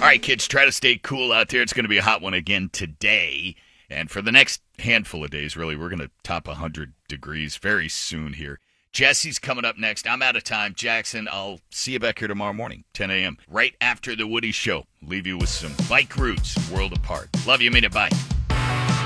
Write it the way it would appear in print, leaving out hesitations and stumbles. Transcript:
right, kids, try to stay cool out there. It's going to be a hot one again today. And for the next handful of days, really, we're going to top 100 degrees very soon here. Jesse's coming up next. I'm out of time. Jackson, I'll see you back here tomorrow morning, 10 a.m., right after the Woody Show. Leave you with some Bike Roots, World Apart. Love you. Mean it. Bye.